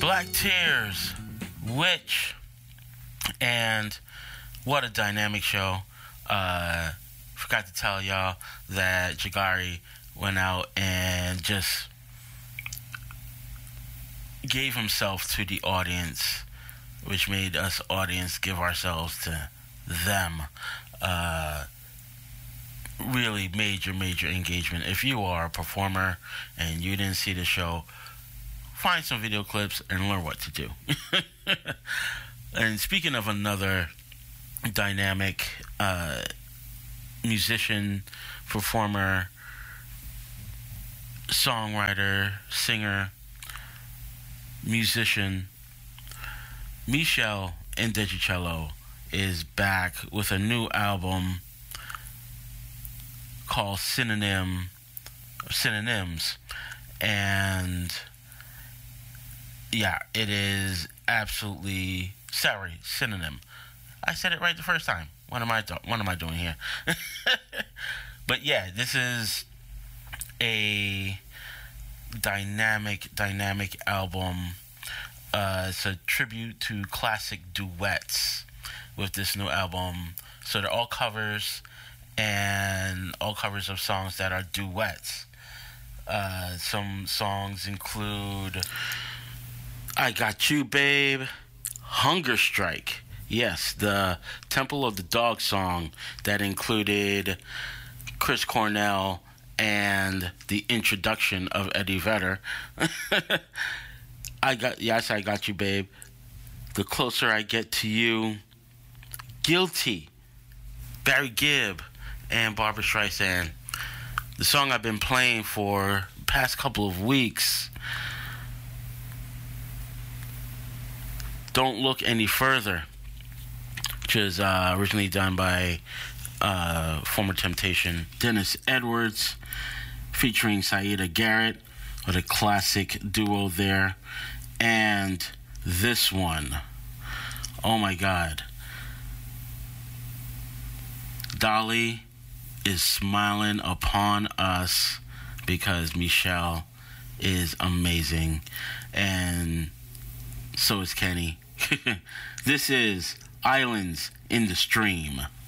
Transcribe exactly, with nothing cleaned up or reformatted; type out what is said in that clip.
Black Tears, Witch, and what a dynamic show. Uh, forgot to tell y'all that Jagari went out and just gave himself to the audience, which made us audience give ourselves to them. Uh, really major, major engagement. If you are a performer and you didn't see the show, find some video clips and learn what to do. And speaking of another dynamic uh, musician, performer, songwriter, singer, musician, Michelle Ndegeocello is back with a new album called Synonym, Synonyms, and yeah, it is absolutely sorry, Synonym. I said it right the first time. What am I do- what am I doing here? But yeah, this is a dynamic, dynamic album. Uh, it's a tribute to classic duets with this new album. So they're all covers, and all covers of songs that are duets. Uh, some songs include I Got You, Babe, Hunger Strike. Yes, the Temple of the Dog song that included Chris Cornell and the introduction of Eddie Vedder. I got yes, I Got You, Babe. The Closer I Get to You. Guilty, Barry Gibb and Barbra Streisand. The song I've been playing for the past couple of weeks. Don't Look Any Further, which is uh, originally done by uh, former Temptation Dennis Edwards, featuring Saida Garrett, with a classic duo there. And this one, oh my God, Dolly is smiling upon us because Michelle is amazing, and so is Kenny. This is Islands in the Stream.